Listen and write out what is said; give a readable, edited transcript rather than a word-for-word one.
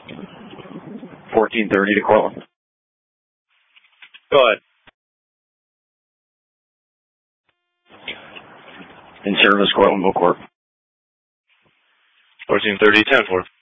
1430 to Cortland. Go ahead. In service, Cortland, Bookwork. 1430, 10-4.